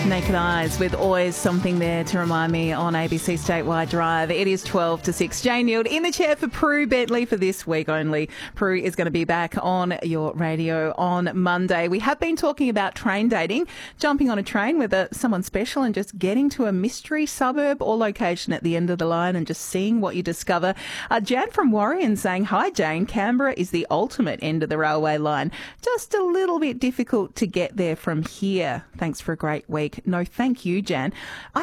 Naked Eyes with always something there to remind me on ABC Statewide Drive. It is 12 to 6. Jane Neild in the chair for Prue Bentley for this week only. Prue is going to be back on your radio on Monday. We have been talking about train dating, jumping on a train with someone special and just getting to a mystery suburb or location at the end of the line and just seeing what you discover. Jan from Warrion saying, hi Jane, Canberra is the ultimate end of the railway line. Just a little bit difficult to get there from here. Thanks for a great week. No, thank you, Jan.